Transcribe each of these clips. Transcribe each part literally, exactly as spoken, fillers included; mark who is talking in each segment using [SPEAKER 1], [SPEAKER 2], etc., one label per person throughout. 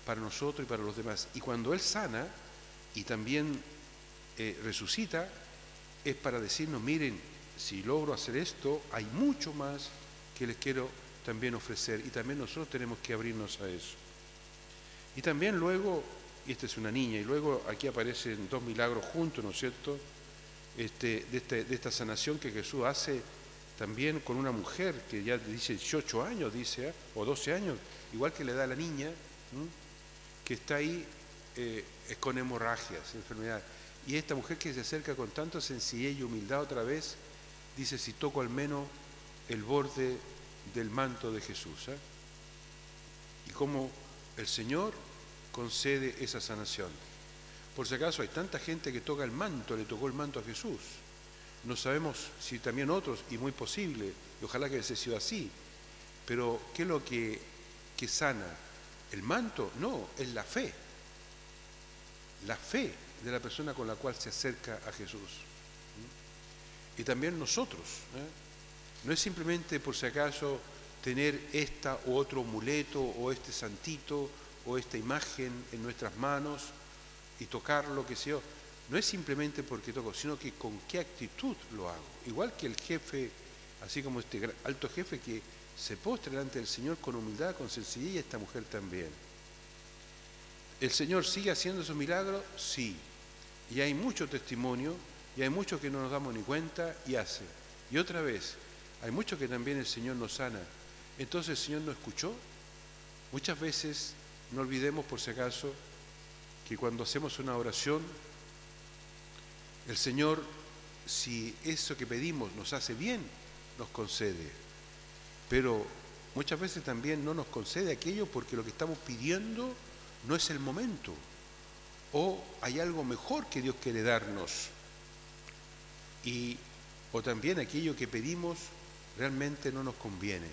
[SPEAKER 1] para nosotros y para los demás. Y cuando Él sana y también eh, resucita, es para decirnos, miren, si logro hacer esto, hay mucho más que les quiero también ofrecer. Y también nosotros tenemos que abrirnos a eso. Y también luego, y esta es una niña, y luego aquí aparecen dos milagros juntos, ¿no es cierto?, este, de, este, de esta sanación que Jesús hace también con una mujer que ya dice dieciocho años, dice, ¿eh? o doce años, igual que le da a la niña, ¿m? que está ahí eh, con hemorragias, enfermedad. Y esta mujer que se acerca con tanta sencillez y humildad otra vez, dice, si toco al menos el borde del manto de Jesús. ¿eh? Y cómo el Señor concede esa sanación. Por si acaso hay tanta gente que toca el manto, le tocó el manto a Jesús. No sabemos si también otros, y muy posible, y ojalá que hubiese sido así. Pero, ¿qué es lo que, que sana? ¿El manto? No, es la fe. La fe de la persona con la cual se acerca a Jesús. Y también nosotros. ¿eh? No es simplemente, por si acaso, tener esta u otro amuleto, o este santito, o esta imagen en nuestras manos, y tocarlo, que sea yo. No es simplemente porque toco, sino que con qué actitud lo hago. Igual que el jefe, así como este alto jefe que se postra delante del Señor con humildad, con sencillez, y esta mujer también. ¿El Señor sigue haciendo esos milagros? Sí. Y hay mucho testimonio, y hay muchos que no nos damos ni cuenta, y hace. Y otra vez, hay muchos que también el Señor nos sana. Entonces, ¿el Señor no escuchó? Muchas veces, no olvidemos por si acaso, que cuando hacemos una oración, el Señor, si eso que pedimos nos hace bien, nos concede. Pero muchas veces también no nos concede aquello porque lo que estamos pidiendo no es el momento. O hay algo mejor que Dios quiere darnos. Y, o también aquello que pedimos realmente no nos conviene.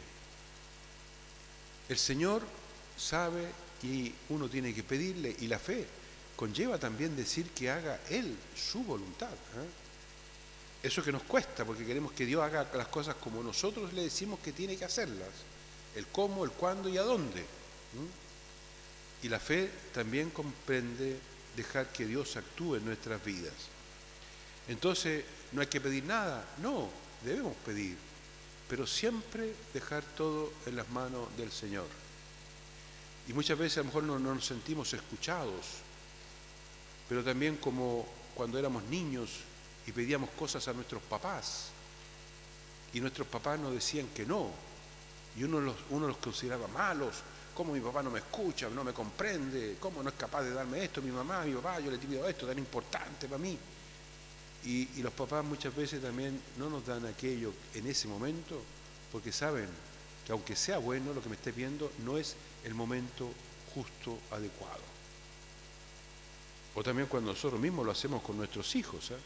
[SPEAKER 1] El Señor sabe y uno tiene que pedirle, y la fe conlleva también decir que haga Él su voluntad. ¿eh? Eso que nos cuesta, porque queremos que Dios haga las cosas como nosotros le decimos que tiene que hacerlas. El cómo, el cuándo y a dónde. ¿eh? Y la fe también comprende dejar que Dios actúe en nuestras vidas. Entonces, no hay que pedir nada. No, debemos pedir. Pero siempre dejar todo en las manos del Señor. Y muchas veces a lo mejor no, no nos sentimos escuchados. Pero también como cuando éramos niños y pedíamos cosas a nuestros papás y nuestros papás nos decían que no y uno los, uno los consideraba malos. ¿Cómo mi papá no me escucha, no me comprende? ¿Cómo no es capaz de darme esto? Mi mamá, mi papá, yo le pido esto tan importante para mí. Y, y los papás muchas veces también no nos dan aquello en ese momento porque saben que aunque sea bueno lo que me esté pidiendo, no es el momento justo, adecuado. O también cuando nosotros mismos lo hacemos con nuestros hijos. ¿eh?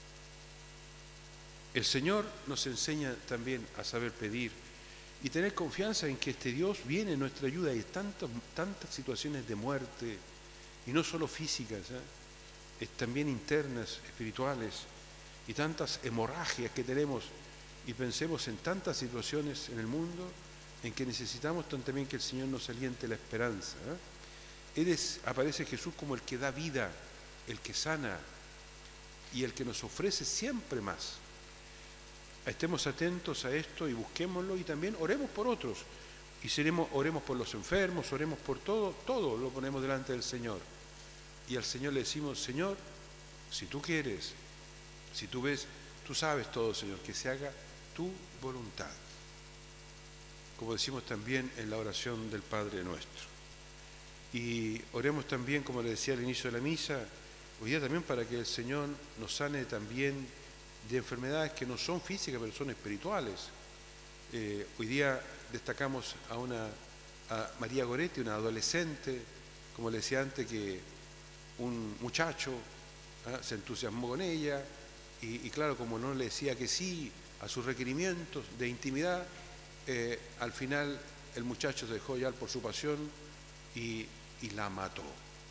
[SPEAKER 1] El Señor nos enseña también a saber pedir y tener confianza en que este Dios viene en nuestra ayuda. Y hay tantas, tantas situaciones de muerte, y no solo físicas, ¿eh? es también internas, espirituales, y tantas hemorragias que tenemos. Y pensemos en tantas situaciones en el mundo en que necesitamos también que el Señor nos aliente la esperanza. ¿eh? Él es, aparece Jesús como el que da vida, el que sana y el que nos ofrece siempre más. Estemos atentos a esto y busquémoslo y también oremos por otros. Y seremos, oremos por los enfermos, oremos por todo, todo lo ponemos delante del Señor. Y al Señor le decimos, Señor, si tú quieres, si tú ves, tú sabes todo, Señor, que se haga tu voluntad. Como decimos también en la oración del Padre Nuestro. Y oremos también, como le decía al inicio de la misa, hoy día también para que el Señor nos sane también de enfermedades que no son físicas, pero son espirituales. Eh, hoy día destacamos a una a María Goretti, una adolescente, como le decía antes, que un muchacho ¿eh? se entusiasmó con ella, y, y claro, como no le decía que sí a sus requerimientos de intimidad, eh, al final el muchacho se dejó llevar por su pasión y y la mató.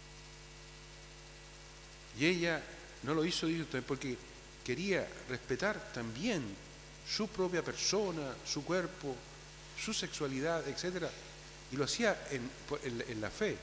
[SPEAKER 1] Y ella no lo hizo porque quería respetar también su propia persona, su cuerpo, su sexualidad, etcétera. Y lo hacía en, en, en la fe.